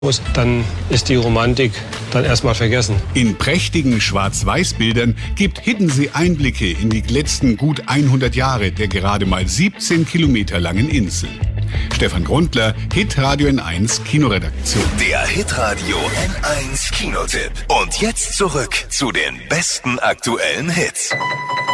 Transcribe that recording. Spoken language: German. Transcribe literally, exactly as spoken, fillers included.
muss, dann ist die Romantik dann erstmal vergessen. In prächtigen Schwarz-Weiß-Bildern gibt Hiddensee Einblicke in die letzten gut hundert Jahre der gerade mal siebzehn Kilometer langen Insel. Stefan Grundler, Hitradio N eins Kinoredaktion. Der Hitradio N eins Kinotipp. Und jetzt zurück zu den besten aktuellen Hits.